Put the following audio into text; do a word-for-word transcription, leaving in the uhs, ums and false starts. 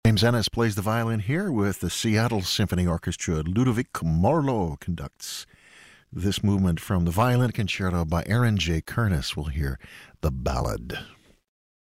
James Ennis plays the violin here with the Seattle Symphony Orchestra. Ludovic Morlot conducts this movement from the Violin Concerto by Aaron J. Kernis. We'll hear the ballad.